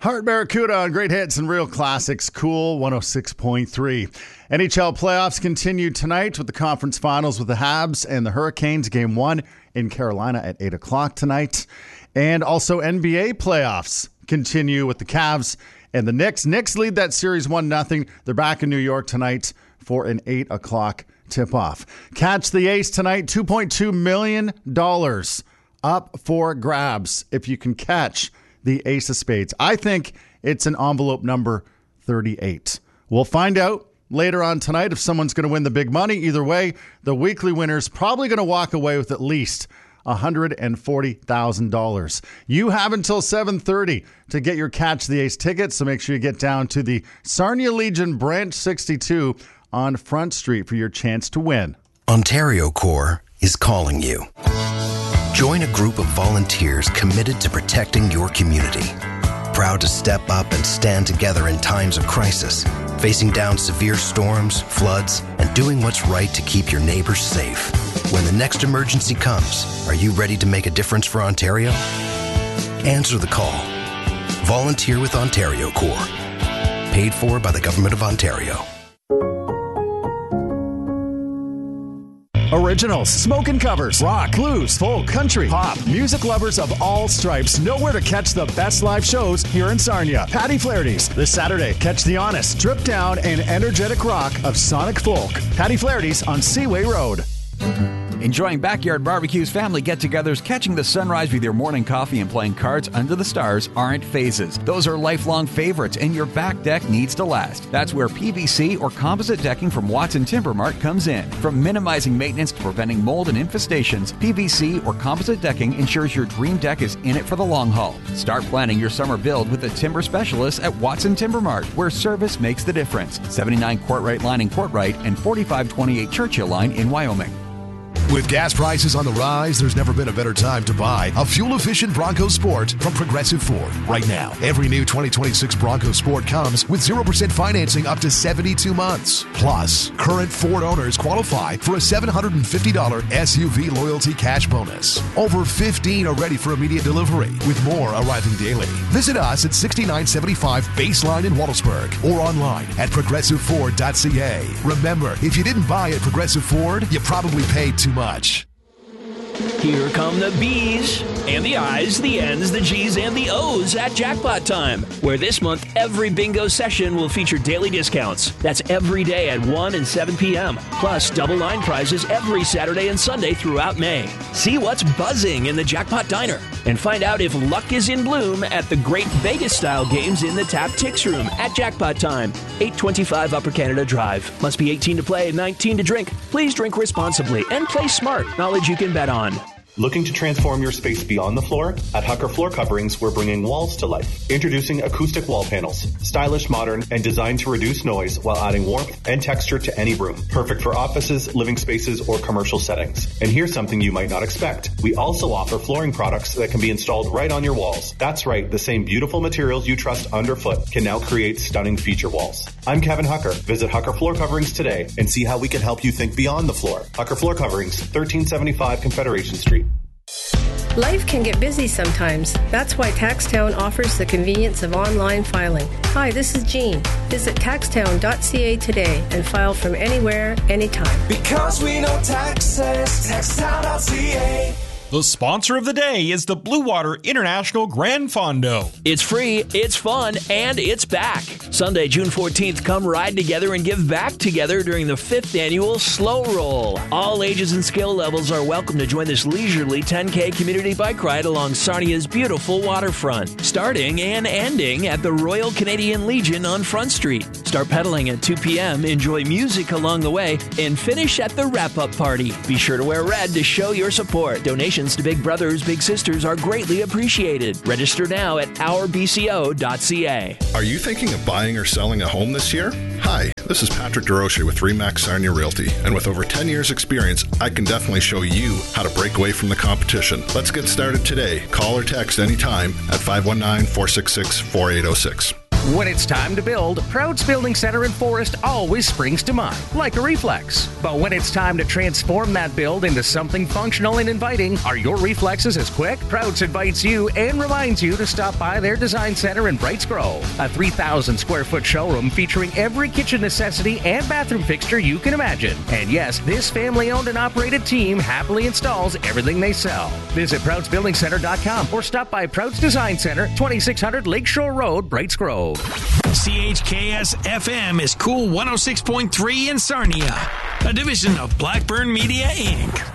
Heart Barracuda on Great Hits and Real Classics, Cool 106.3. NHL playoffs continue tonight with the conference finals with the Habs and the Hurricanes. Game 1 in Carolina at 8 o'clock tonight. And also NBA playoffs continue with the Cavs and the Knicks. Knicks lead that series 1-0. They're back in New York tonight for an 8 o'clock tip-off. Catch the Ace tonight, $2.2 million up for grabs if you can catch the Ace of Spades. I think it's an envelope number 38. We'll find out later on tonight if someone's going to win the big money. Either way, the weekly winner's probably going to walk away with at least $140,000. You have until 7:30 to get your Catch the Ace tickets, so make sure you get down to the Sarnia Legion Branch 62 on Front Street for your chance to win. Ontario Corps is calling you. Join a group of volunteers committed to protecting your community. Proud to step up and stand together in times of crisis, facing down severe storms, floods, and doing what's right to keep your neighbors safe. When the next emergency comes, are you ready to make a difference for Ontario? Answer the call. Volunteer with Ontario Corps. Paid for by the Government of Ontario. Originals, smoking covers, rock, blues, folk, country, pop, music lovers of all stripes know where to catch the best live shows here in Sarnia. Patty Flaherty's this Saturday. Catch the honest, stripped down, and energetic rock of Sonic Folk. Patty Flaherty's on Seaway Road. Enjoying backyard barbecues, family get-togethers, catching the sunrise with your morning coffee, and playing cards under the stars aren't phases. Those are lifelong favorites, and your back deck needs to last. That's where PVC or composite decking from Watson Timber Mart comes in. From minimizing maintenance to preventing mold and infestations, PVC or composite decking ensures your dream deck is in it for the long haul. Start planning your summer build with the timber specialists at Watson Timber Mart, where service makes the difference. 79 Courtright Line in Courtright and 4528 Churchill Line in Wyoming. With gas prices on the rise, there's never been a better time to buy a fuel-efficient Bronco Sport from Progressive Ford. Right now, every new 2026 Bronco Sport comes with 0% financing up to 72 months. Plus, current Ford owners qualify for a $750 SUV loyalty cash bonus. Over 15 are ready for immediate delivery, with more arriving daily. Visit us at 6975 Baseline in Wallaceburg or online at progressiveford.ca. Remember, if you didn't buy at Progressive Ford, you probably paid too much. Here come the B's and the I's, the N's, the G's, and the O's at Jackpot Time, where this month every bingo session will feature daily discounts. That's every day at 1 and 7 p.m., plus double line prizes every Saturday and Sunday throughout May. See what's buzzing in the Jackpot Diner and find out if luck is in bloom at the great Vegas-style games in the Tap Tix Room at Jackpot Time, 825 Upper Canada Drive. Must be 18 to play, 19 to drink. Please drink responsibly and play smart. Knowledge you can bet on. Looking to transform your space beyond the floor? At Hucker Floor Coverings, we're bringing walls to life. Introducing acoustic wall panels. Stylish, modern, and designed to reduce noise while adding warmth and texture to any room. Perfect for offices, living spaces, or commercial settings. And here's something you might not expect. We also offer flooring products that can be installed right on your walls. That's right, the same beautiful materials you trust underfoot can now create stunning feature walls. I'm Kevin Hucker. Visit Hucker Floor Coverings today and see how we can help you think beyond the floor. Hucker Floor Coverings, 1375 Confederation Street. Life can get busy sometimes. That's why TaxTown offers the convenience of online filing. Hi, this is Jean. Visit taxtown.ca today and file from anywhere, anytime. Because we know taxes, taxtown.ca. The sponsor of the day is the Blue Water International Grand Fondo. It's free, it's fun, and it's back. Sunday, June 14th, come ride together and give back together during the 5th annual Slow Roll. All ages and skill levels are welcome to join this leisurely 10K community bike ride along Sarnia's beautiful waterfront, starting and ending at the Royal Canadian Legion on Front Street. Start pedaling at 2 p.m., enjoy music along the way, and finish at the wrap-up party. Be sure to wear red to show your support. Donations to Big Brothers Big Sisters are greatly appreciated. Register now at ourbco.ca. Are you thinking of buying or selling a home this year? Hi, this is Patrick DeRoche with RE/MAX Sarnia Realty, and with over 10 years experience, I can definitely show you how to break away from the competition. Let's get started today. Call or text anytime at 519-466-4806. When it's time to build, Prouds Building Center in Forest always springs to mind, like a reflex. But when it's time to transform that build into something functional and inviting, are your reflexes as quick? Prouds invites you and reminds you to stop by their design center in Brights Grove, a 3,000 square foot showroom featuring every kitchen necessity and bathroom fixture you can imagine. And yes, this family-owned and operated team happily installs everything they sell. Visit ProudsBuildingCenter.com or stop by Prouds Design Center, 2600 Lakeshore Road, Brights Grove. CHKS FM is Cool 106.3 in Sarnia, a division of Blackburn Media, Inc.